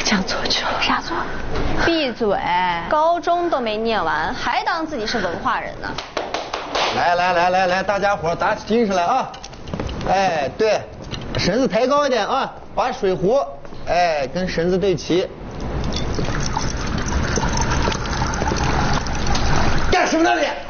讲错去了。 啥错？闭嘴！高中都没念完，还当自己是文化人呢。 来，大家伙打起精神来啊！哎，对，身子抬高一点啊，把水壶跟身子对齐。干什么呢你？